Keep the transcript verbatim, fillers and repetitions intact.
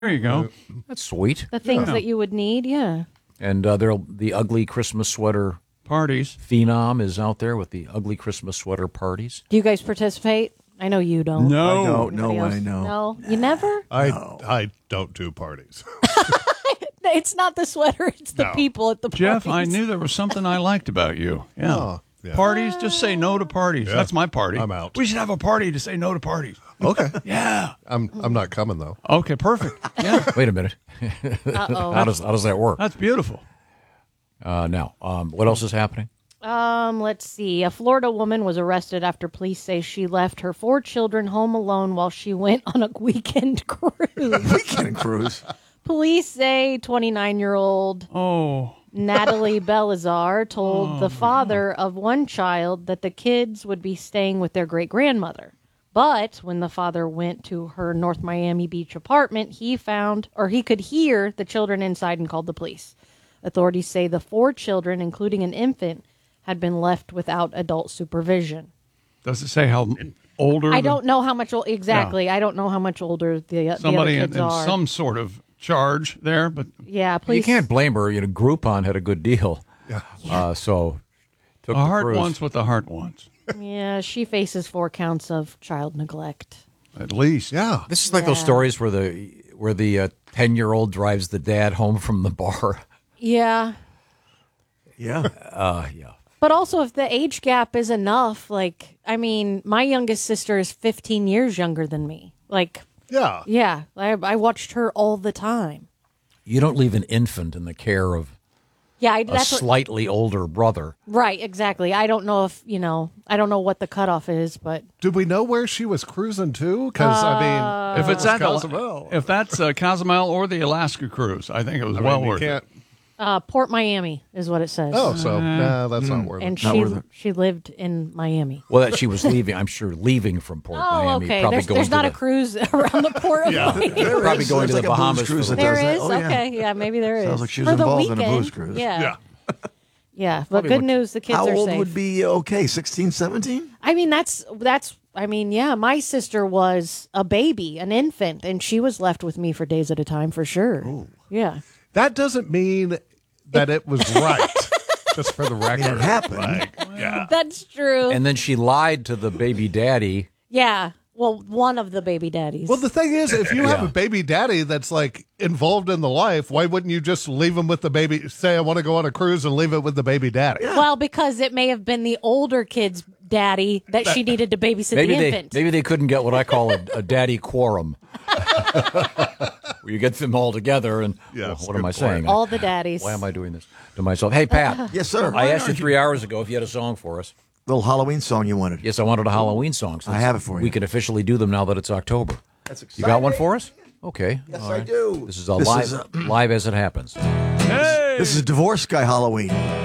There you go. That's sweet. The things Yeah. that you would need, yeah. And uh, there'll the ugly Christmas sweater Parties. phenom is out there with the ugly Christmas sweater parties. Do you guys participate? I know you don't. No. I don't know. Anybody I else? know. No, you never? I I don't do parties. It's not the sweater, it's the No. people at the parties. Jeff, I knew there was something I liked about you. Yeah. Oh, yeah. Parties, just say no to parties. Yeah. That's my party. I'm out. We should have a party to say no to parties. Okay. Yeah. I'm I'm not coming though. Okay, perfect. Yeah. Wait a minute. Uh-oh. How does how does that work? That's beautiful. Uh, now, um, what else is happening? Um, let's see. A Florida woman was arrested after police say she left her four children home alone while she went on a weekend cruise. Weekend cruise. Police say twenty-nine-year-old Oh. Natalie Belazar told the father of one child that the kids would be staying with their great-grandmother. But when the father went to her North Miami Beach apartment, he found, or he could hear the children inside and called the police. Authorities say the four children, including an infant, had been left without adult supervision. Does it say how older? I the- don't know how much old, exactly. I don't know how much older the, the Somebody other in, kids in are. some sort of charge there, but yeah, please. You can't blame her. You know, Groupon had a good deal. Yeah. Uh, so took a the heart cruise. wants what the heart wants. Yeah, she faces four counts of child neglect. At least. Yeah. This is like those Yeah. stories where the where the uh, ten-year-old drives the dad home from the bar. Yeah. Yeah. Uh, yeah. But also, if the age gap is enough, like, I mean, my youngest sister is fifteen years younger than me. Like, Yeah. yeah, I, I watched her all the time. You don't leave an infant in the care of Yeah, I, a that's what, slightly older brother. right, exactly. I don't know if, you know, I don't know what the cutoff is, but Did we know where she was cruising to? Because I mean, If it's was at Cozumel. if that's uh, Cozumel or the Alaska cruise, I think it was I well mean, you worth it. can't. uh, Port Miami is what it says. Oh, so nah, that's not worth and it. Not she worth it. she lived in Miami. Well, that she was leaving, I'm sure, leaving from Port Oh, Miami. okay. Probably There's, going there's to not the, a cruise around the port of Miami. There Probably is. going to There's the like a booze Bahamas cruise for that the- There does that. is? Oh, yeah. Okay, yeah, maybe there is. Sounds like she was For the involved in a weekend. booze cruise. Yeah. Yeah. Yeah, but Probably good would- news, the kids How are old safe. would be okay? sixteen, seventeen? I mean, that's that's. I mean, yeah, my sister was a baby, an infant, and she was left with me for days at a time, for sure. Yeah, That doesn't mean that it was right. Just for the record. It happened. Like, yeah. that's true. And then she lied to the baby daddy. yeah, well, one of the baby daddies. Well, the thing is, if you have Yeah. a baby daddy that's like involved in the life, why wouldn't you just leave him with the baby? Say, I want to go on a cruise and leave it with the baby daddy. well, because it may have been the older kid's daddy that she needed to babysit Maybe the they infant. maybe they couldn't get what I call a, a daddy quorum. Where you get them all together and Yeah, well, that's what a am good I point. saying? All the daddies. Why am I doing this to myself? Hey, Pat. Yes, sir. I asked you three hours ago if you had a song for us. Little Halloween song you wanted. Yes, I wanted a Halloween song. Since I have it for you. We can officially do them now that it's October. That's You got one exciting. for us? Okay. Yes, all I right. do. This is a This live, is a- live as it happens. Hey! This is Divorce Guy Halloween.